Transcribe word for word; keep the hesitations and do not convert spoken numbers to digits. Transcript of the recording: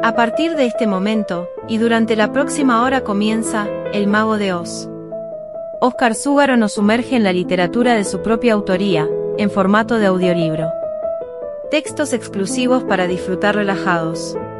A partir de este momento, y durante la próxima hora comienza, El Mago de Oz. Óscar Zúgaro nos sumerge en la literatura de su propia autoría, en formato de audiolibro. Textos exclusivos para disfrutar relajados.